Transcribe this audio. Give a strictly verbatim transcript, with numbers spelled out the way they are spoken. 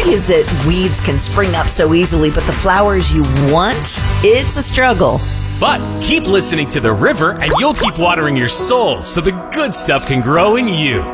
is it weeds can spring up so easily, but the flowers you want, it's a struggle. But keep listening to the river and you'll keep watering your soul so the good stuff can grow in you.